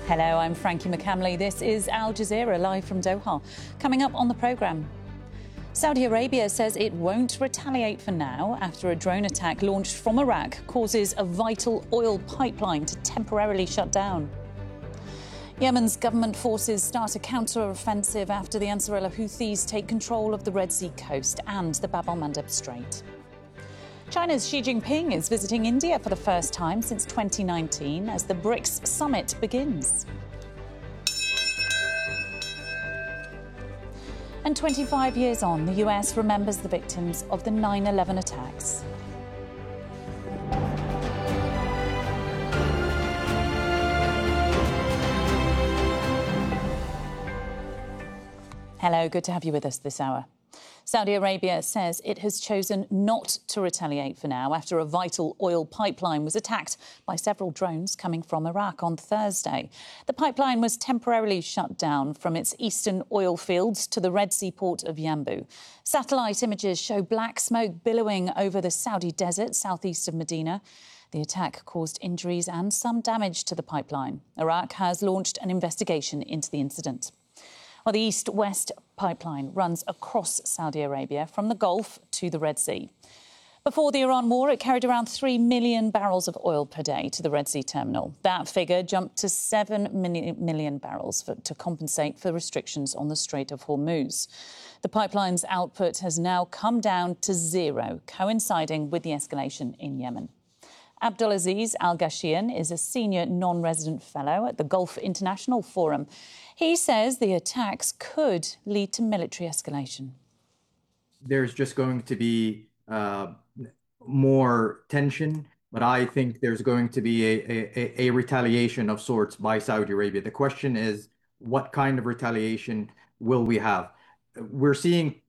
Hello, I'm Frankie McCamley. This is Al Jazeera live from Doha. Coming up on the programme, Saudi Arabia says it won't retaliate for now after a drone attack launched from Iraq causes a vital oil pipeline to temporarily shut down. Yemen's government forces start a counter-offensive after the Ansarullah Houthis take control of the Red Sea coast and the Bab el-Mandeb Strait. China's Xi Jinping is visiting India for the first time since 2019 as the BRICS summit begins. And 25 years on, the US remembers the victims of the 9/11 attacks. Hello, good to have you with us this hour. Saudi Arabia says it has chosen not to retaliate for now after a vital oil pipeline was attacked by several drones coming from Iraq on Thursday. The pipeline was temporarily shut down from its eastern oil fields to the Red Sea port of Yanbu. Satellite images show black smoke billowing over the Saudi desert southeast of Medina. The attack caused injuries and some damage to the pipeline. Iraq has launched an investigation into the incident. Well, the east-west pipeline runs across Saudi Arabia from the Gulf to the Red Sea. Before the Iran war, it carried around 3 million barrels of oil per day to the Red Sea terminal. That figure jumped to 7 million barrels to compensate for restrictions on the Strait of Hormuz. The pipeline's output has now come down to zero, coinciding with the escalation in Yemen. Abdulaziz Al-Gashian is a senior non-resident fellow at the Gulf International Forum. He says the attacks could lead to military escalation. There's just going to be more tension, but I think there's going to be a retaliation of sorts by Saudi Arabia. The question is, what kind of retaliation will we have? We're seeing